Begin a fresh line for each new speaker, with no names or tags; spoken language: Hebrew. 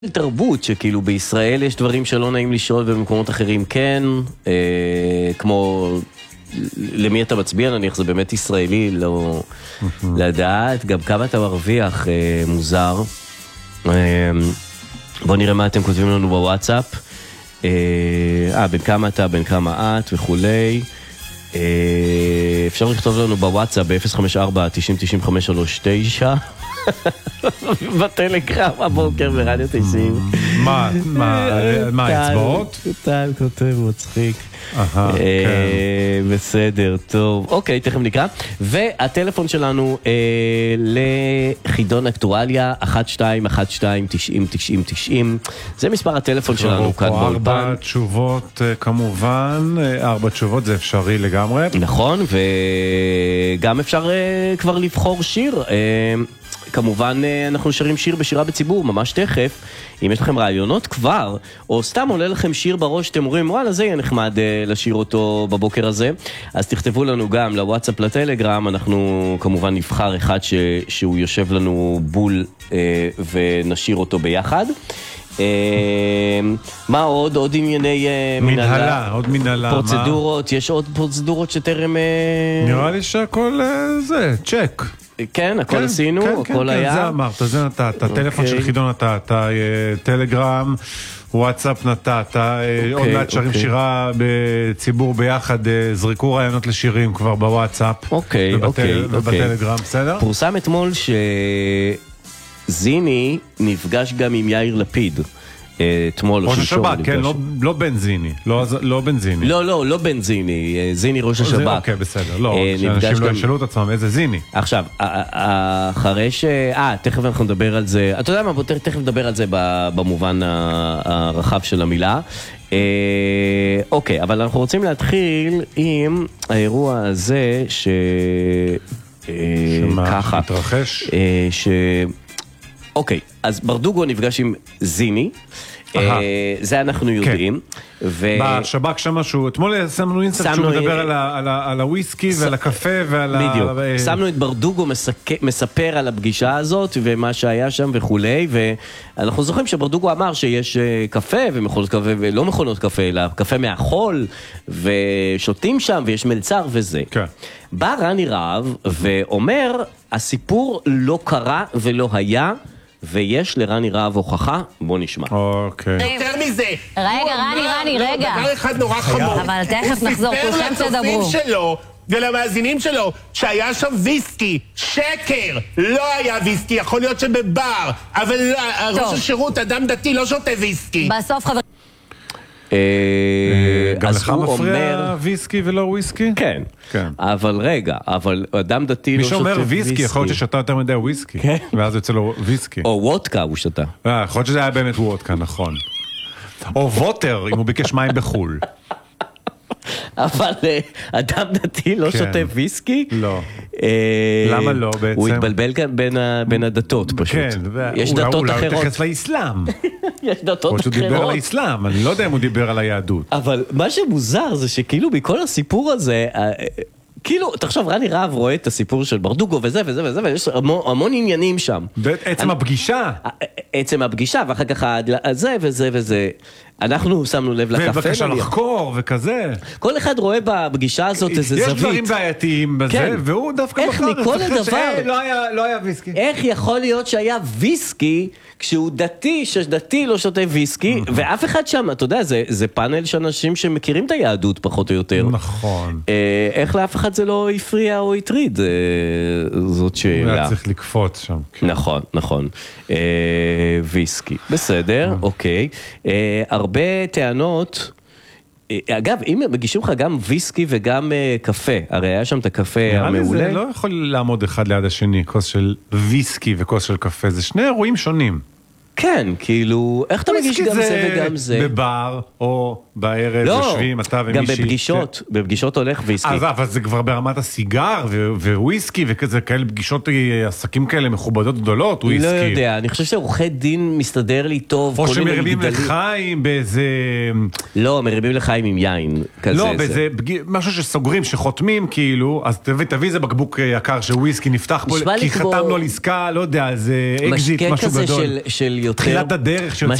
תרבות שכאילו בישראל יש דברים שלא נעים לשאול ובמקומות אחרים כן, כמו למי אתה מצביע, נניח זה באמת ישראלי, לא לדעת, גם כמה אתה מרוויח, מוזר. בוא נראה מה אתם כותבים לנו בוואטסאפ. בין כמה אתה, בין כמה את וכולי. אפשר לכתוב לנו בוואטסאפ ב-054-90-95-39 בטלגרם הבוקר ברדיו 90.
מה, אצבעות?
טל כותב מצחיק. בסדר, טוב. אוקיי, תכף נקרא. והטלפון שלנו לחידון אקטואליה 1212-90-90-90. זה מספר הטלפון שלנו כאן באולפן.
4 תשובות כמובן, 4 תשובות זה אפשרי לגמרי.
נכון, וגם אפשר כבר לבחור שיר. כמובן אנחנו שרים שיר בשירה בציבור ממש תכף. אם יש לכם רעיונות כבר, או סתם עולה לכם שיר בראש, אתם אומרים, וואלה, זה יהיה נחמד לשיר אותו בבוקר הזה, אז תכתבו לנו גם לוואטסאפ, לטלגרם, אנחנו כמובן נבחר אחד שהוא יושב לנו בול ונשיר אותו ביחד. מה עוד? עוד ענייני
מנהלה, עוד מנהלה.
פרוצדורות, יש עוד פרוצדורות שטרם...
נראה לי שהכל זה, צ'ק.
כן, הכל עשינו, הכל היה.
זה אמרת, זה נתת, הטלפון של חידון נתת, טלגרם, וואטסאפ נתת, עוד מעט שרים שירה בציבור ביחד, זריקו רעיונות לשירים כבר בוואטסאפ ובטלגרם, בסדר?
פורסם אתמול שזיני נפגש גם עם יאיר לפיד. אתמול
ראש השב"כ, כן, לא בנזיני, לא בנזיני.
לא בנזיני, זיני ראש השב"כ.
אוקיי, בסדר, לא, שאנשים לא ישאלו את עצמם, איזה זיני.
עכשיו, אחרי תכף אנחנו נדבר על זה, אתה יודע מה, תכף נדבר על זה במובן הרחב של המילה. אוקיי, אבל אנחנו רוצים להתחיל עם האירוע הזה
שמה מתרחש?
אוקיי, אז ברדוגו נפגש עם זיני, זה אנחנו יודעים.
בשב"כ שם משהו, אתמול שמנו אינסטנט שהוא מדבר על הוויסקי ועל הקפה ועל...
בדיוק, שמנו את ברדוגו מספר על הפגישה הזאת ומה שהיה שם וכולי, ואנחנו זוכרים שברדוגו אמר שיש קפה ומכונות קפה ולא מכונות קפה, אלא קפה מהחול, ושותים שם ויש מלצר וזה. בא רני רהב ואומר, הסיפור לא קרה ולא היה, ויש לרני רהב הוכחה, בוא נשמע.
אוקיי.
יותר מזה.
רגע, רני, רגע.
דבר אחד נורא חמור.
אבל תכף נחזור, כולכם תדברו.
הוא סיפר לצופים שלו ולמאזינים שלו שהיה שם ויסקי. שקר. לא היה ויסקי, יכול להיות שבבר. אבל ראש השירות, אדם דתי, לא שותה ויסקי.
בסוף חבר...
גם לך מפריע ויסקי ולא וויסקי?
כן, אבל רגע, אבל אדם דתי לא שותה ויסקי.
מי שאומר ויסקי, יכול להיות ששתה יותר מדי וויסקי, ואז יוצא לו ויסקי.
או וודקה הוא שתה.
יכול להיות שזה היה באמת וודקה, נכון. או ווטר, אם הוא ביקש מים בחול.
אבל אדם דתי לא שותה ויסקי?
לא. למה לא בעצם?
הוא התבלבל כאן בין הדתות פשוט.
כן,
יש דתות אחרות.
אולי הוא תחס לאסלאם.
יש דתות אחרות.
הוא דיבר על האסלאם, אני לא יודע אם הוא דיבר על היהדות.
אבל מה שמוזר זה שכאילו בכל הסיפור הזה... כאילו, תחשוב, רני רהב רואה את הסיפור של ברדוגו וזה וזה וזה, ויש המון עניינים שם.
עצם הפגישה.
עצם הפגישה, ואחר כך זה וזה וזה. אנחנו שמנו לב לקפה.
ובקשה לחקור וכזה.
כל אחד רואה בפגישה הזאת איזה זווית.
יש דברים בעייתיים בזה, והוא דווקא
איך מכל הדבר...
לא היה ויסקי.
איך יכול להיות שהיה ויסקי כשהוא דתי, שדתי לא שותה ויסקי, ואף אחד שם, אתה יודע, זה פאנל של אנשים שמכירים את היהדות פחות או יותר.
נכון.
איך לאף אחד זה לא הפריע או הטריד? זאת שאלה.
היה צריך לקפוץ שם.
נכון. ויסקי. בסדר, אוקיי. הרבה טענות... אגב, אם מגישים לך גם ויסקי וגם קפה, הרי היה שם את הקפה המעולה.
זה לא יכול לעמוד אחד ליד השני, כוס של ויסקי וכוס של קפה, זה שני אירועים שונים.
כן, כאילו, איך אתה מגיש גם זה וגם זה?
בבר או בערב יושבים, אתה ומישהי.
גם בפגישות הולך ויסקי.
אבל זה כבר ברמת הסיגר וויסקי וכזה, כאלה פגישות, עסקים כאלה מכובדות גדולות, וויסקי.
לא יודע, אני חושב שעורכי דין מסתדר לי טוב.
או שמריבים לחיים באיזה...
לא, מריבים לחיים עם יין.
לא, באיזה משהו שסוגרים, שחותמים כאילו, אז תביא איזה בקבוק יקר של וויסקי, נפתח פה, כי חתמנו על עסקה, לא יודע, זה אקזיט, משהו גדול.
משקה כזה של יותר
תחילת הדרך שיוצאים